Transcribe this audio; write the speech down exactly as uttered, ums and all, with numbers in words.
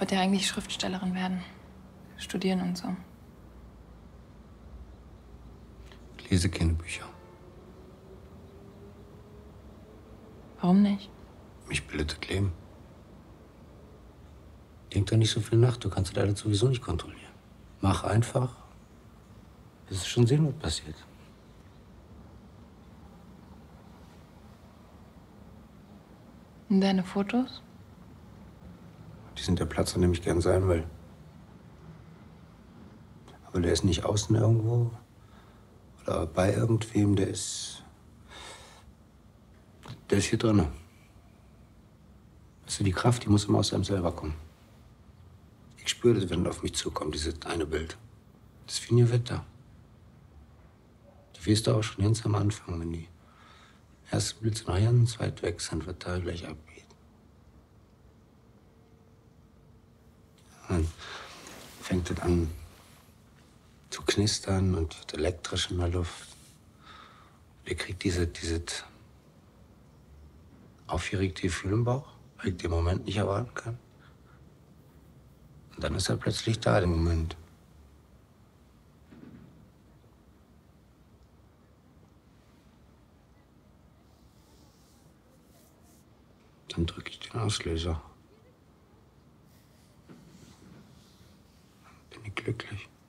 wollte ja eigentlich Schriftstellerin werden. Studieren und so. Ich lese keine Bücher. Warum nicht? Mich bildet das Leben. Denk doch nicht so viel nach, du kannst das alles sowieso nicht kontrollieren. Mach einfach. Du wirst schon sehen, was passiert. Und deine Fotos? Die sind der Platz, an dem ich gern sein will. Aber der ist nicht außen irgendwo oder bei irgendwem, der ist. Der ist hier drin. Weißt du, die Kraft, die muss immer aus einem selber kommen. Ich spüre das, wenn das auf mich zukommt, dieses eine Bild. Das ist wie ein Gewitter. Du weißt doch auch schon ganz am Anfang, wenn die ersten Blitze noch ganz weit weg sind, was da gleich abgeht. Dann fängt es an zu knistern und wird elektrisch in der Luft. Ihr kriegt diese, dieses aufgeregte Gefühl im Bauch, weil ich den Moment nicht erwarten kann. Und dann ist er plötzlich da, der Moment. Dann drücke ich den Auslöser. Dann bin ich glücklich.